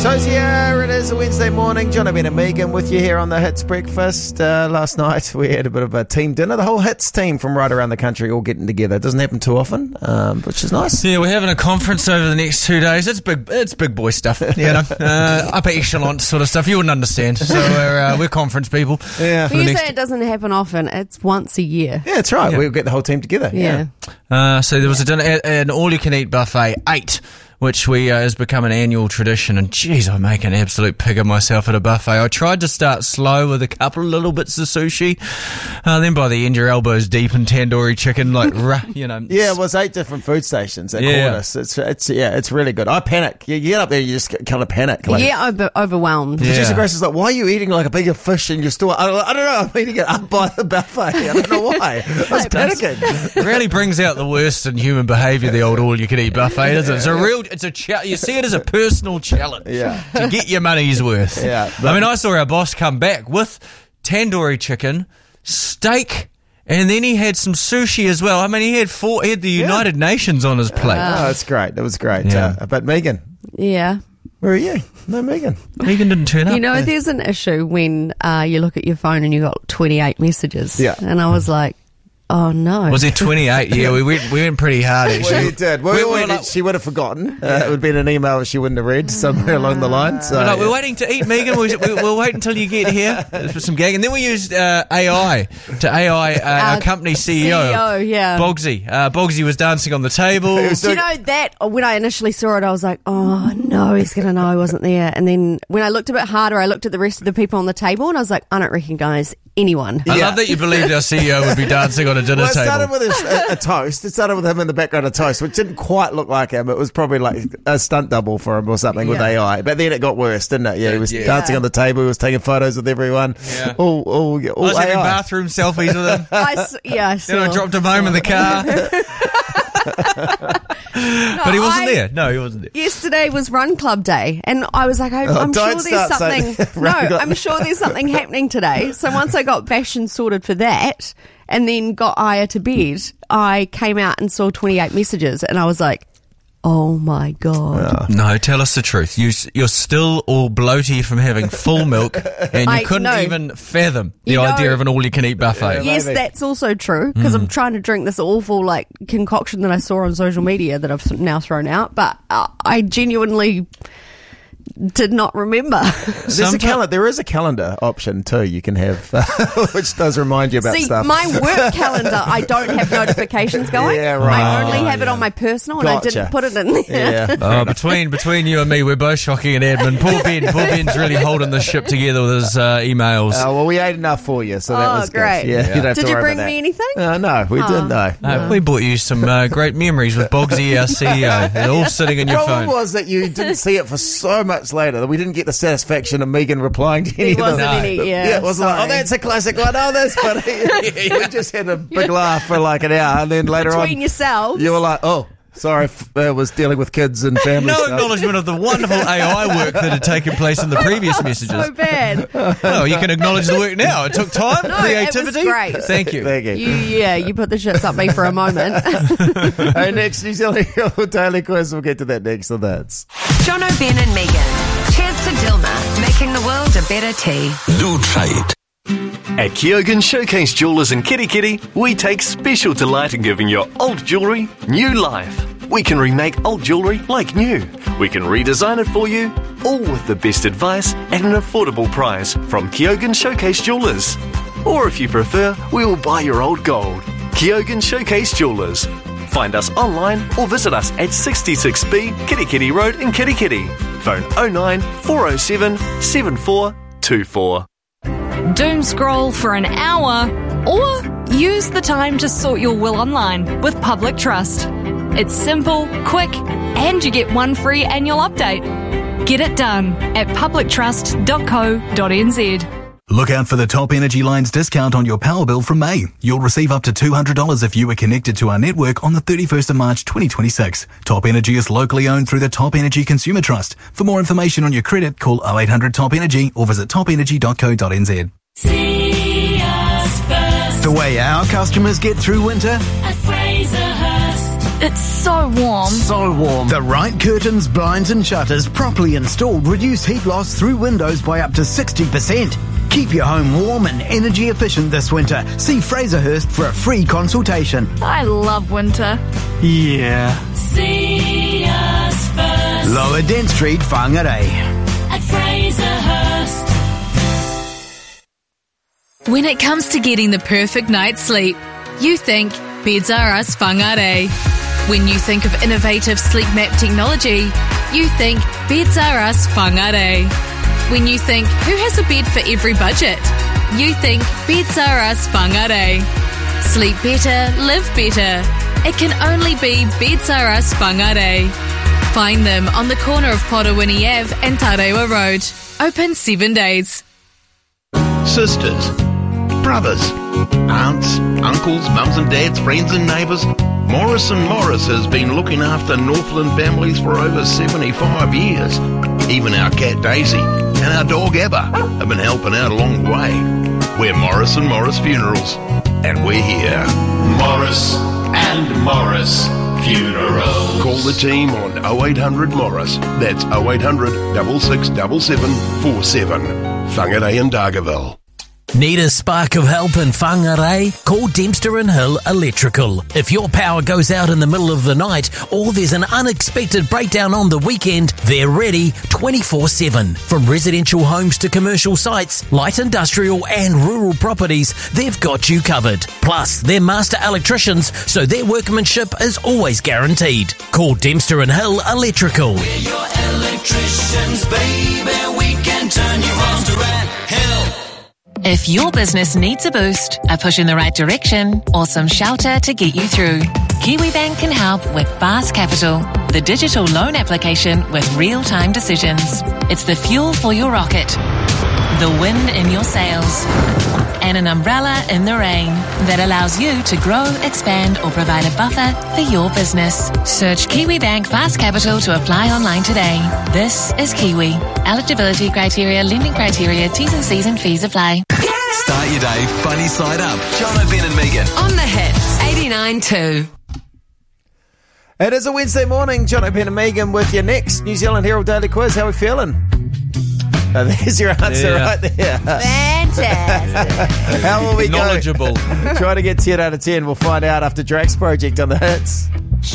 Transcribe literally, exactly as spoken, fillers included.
So here it is, a Wednesday morning. John, Ben and Megan with you here on the Hits Breakfast. Uh, last night we had a bit of a team dinner. The whole Hits team from right around the country all getting together. It doesn't happen too often, um, which is nice. Yeah, we're having a conference over the next two days. It's big, it's big boy stuff, you know, uh, upper echelon sort of stuff. You wouldn't understand. So we're uh, we're conference people. Yeah. But you say it doesn't happen often. It's once a year. Yeah, that's right. Yeah. We'll get the whole team together. Yeah. Uh, so there was a dinner, an all-you-can-eat buffet, eight. Which we uh, has become an annual tradition, and geez, I make an absolute pig of myself at a buffet. I tried to start slow with a couple of little bits of sushi, uh, then by the end your elbows deep in tandoori chicken, like you know. Yeah, it was eight different food stations at Yeah. Cordis. It's it's yeah, it's really good. I panic. You get up there, you just kind of panic. Like, Yeah, over, overwhelmed. Yeah. Jessica Grace is like, why are you eating like a bigger fish in your store? I, I don't know. I'm eating it up by the buffet. I don't know why. I was panicking. It really brings out the worst in human behaviour, the old all-you-can-eat buffet, doesn't it? It's a real, it's a cha- you see it as a personal challenge Yeah. to get your money's worth. Yeah, I mean, I saw our boss come back with tandoori chicken, steak, and then he had some sushi as well. I mean, he had four, he had the United Nations on his plate. Oh, it's great. That was great. Yeah. Uh, but Megan, Yeah. where are you? No, Megan. Megan didn't turn up. You know, there's an issue when uh, you look at your phone and you got twenty-eight messages. Yeah. And I was like, oh no. Was it twenty-eight? Yeah, we went, we went pretty hard, actually. Well, you did. Well, We we were we- like- she would have forgotten. Uh, it would have been an email she wouldn't have read somewhere along the line. So, We're like, we're waiting to eat, Megan. We, we, we'll wait until you get here for some gag. And then we used uh, A I to A I uh, our Our company C E O. C E O, yeah. Bogsy. Uh, Bogsy was dancing on the table. It was Do you know that when I initially saw it, I was like, oh no, he's going to know I wasn't there. And then when I looked a bit harder, I looked at the rest of the people on the table and I was like, I don't recognise anyone. I Yeah. love that you believed our C E O would be dancing on a dinner Well, it started table. with a, a, a toast. It started with him in the background, a toast, which didn't quite look like him. It was probably like a stunt double for him or something with Yeah. A I. But then it got worse, didn't it? Yeah, he was Yeah. dancing on the table. He was taking photos with everyone. Yeah. All, all, all I was having A I. bathroom selfies with him. I s- yeah, I Then saw. I dropped him home in the car. But he wasn't I- there. No, he wasn't there. Yesterday was Run Club Day, and I was like, I, Oh, I'm don't sure there's start saying something. Run No, Club. I'm sure there's something happening today. So once I got fashion sorted for that, and then got Aya to bed, I came out and saw twenty-eight messages, and I was like, oh my god. No, tell us the truth. You, you're still all bloaty from having full milk, and you I couldn't know. even fathom the You know- idea of an all-you-can-eat buffet. Yeah. Yes, maybe. that's also true because I'm trying to drink this awful like concoction that I saw on social media that I've now thrown out. But uh, I genuinely did not remember. There's a Sometime- calendar. There is a calendar option too. You can have, which does remind you about See, stuff. my work calendar, I don't have notifications going. Yeah, right. I only Oh, have it yeah. on my personal, and I Gotcha. didn't put it in there. Yeah. Oh, between between you and me, we're both shocking and admin. Poor Ben, poor Ben's really holding the ship together with his uh, emails. Uh, well, we ate enough for you, so that Oh, was good. great. Yeah, Yeah. you don't have Did to you worry bring about me that. anything? Uh, no, we Oh. didn't. No. Uh, we bought you some uh, great memories with Bogsy, our C E O. They're all sitting in The your problem phone. was that you didn't see it for so much later that we didn't get the satisfaction of Megan replying to any There of them. wasn't any, yeah, it wasn't like, oh, sorry. that's a classic one. Oh, that's funny. We just had a big laugh for like an hour, and then later Between on, yourselves. you were like, oh, sorry, f- uh, was dealing with kids and family No stuff. acknowledgement of the wonderful A I work that had taken place in the previous messages. so bad. Oh, you can acknowledge the work now. It took time, No, creativity. it was great. Thank you. Thank you. You, yeah, you put the shits up me for a moment. Hey, next New Zealand Daily Quiz. We'll get to that next on that. John O'Ben and Megan. Cheers to Dilma, making the world a better tea. Do trade. At Kyogen Showcase Jewelers in Kitty Kitty, we take special delight in giving your old jewellery new life. We can remake old jewellery like new. We can redesign it for you, all with the best advice at an affordable price from Kyogen Showcase Jewelers. Or if you prefer, we will buy your old gold. Kyogen Showcase Jewelers. Find us online or visit us at sixty-six B Kitty Kitty Road in Kitty Kitty. Phone oh nine four oh seven seven four two four. Doom scroll for an hour, or use the time to sort your will online with Public Trust. It's simple, quick, and you get one free annual update. Get it done at public trust dot co dot n z. Look out for the Top Energy Line's discount on your power bill from May. You'll receive up to two hundred dollars if you are connected to our network on the thirty-first of March twenty twenty-six. Top Energy is locally owned through the Top Energy Consumer Trust. For more information on your credit, call oh eight hundred top energy or visit top energy dot co dot n z. The way our customers get through winter? At Fraserhurst. It's so warm. So warm. The right curtains, blinds and shutters properly installed reduce heat loss through windows by up to sixty percent. Keep your home warm and energy efficient this winter. See Fraserhurst for a free consultation. I love winter. Yeah. See us first Lower Dent Street, Whangarei. at Fraserhurst. When it comes to getting the perfect night's sleep, you think Beds R Us Whangarei. When you think of innovative sleep map technology, you think Beds R Us Whangarei. When you think who has a bed for every budget, you think Beds R Us Whangarei. Sleep better, live better. It can only be Beds R Us Whangarei. Find them on the corner of Potawini Avenue and Tarewa Road. Open seven days. Sisters, brothers, aunts, uncles, mums and dads, friends and neighbours. Morris and Morris has been looking after Northland families for over seventy-five years. Even our cat Daisy and our dog Abba have been helping out along the way. We're Morris and Morris Funerals, and we're here. Morris and Morris Funerals. Call the team on oh eight hundred Morris. That's oh eight hundred, six six seven seven four seven. Whangarei and Dargaville. Need a spark of help in Whangarei? Call Dempster and Hill Electrical. If your power goes out in the middle of the night or there's an unexpected breakdown on the weekend, they're ready twenty-four seven. From residential homes to commercial sites, light industrial and rural properties, they've got you covered. Plus, they're master electricians, so their workmanship is always guaranteed. Call Dempster and Hill Electrical. We're your electricians, baby. We can turn you on to Red Hill. If your business needs a boost, a push in the right direction, or some shelter to get you through, KiwiBank can help with Fast Capital, the digital loan application with real-time decisions. It's the fuel for your rocket, the wind in your sails, and an umbrella in the rain that allows you to grow, expand, or provide a buffer for your business. Search KiwiBank Fast Capital to apply online today. This is Kiwi. Eligibility criteria, lending criteria, T's and C's and fees apply. Start your day funny side up. John O'Ben and Megan. On the hits, eighty-nine two. It is a Wednesday morning. John O'Ben and Megan with your next New Zealand Herald Daily Quiz. How are we feeling? Oh, there's your answer Yeah. right there. Fantastic. How will we go? Knowledgeable. Try to get ten out of ten. We'll find out after Drake's project on the hits.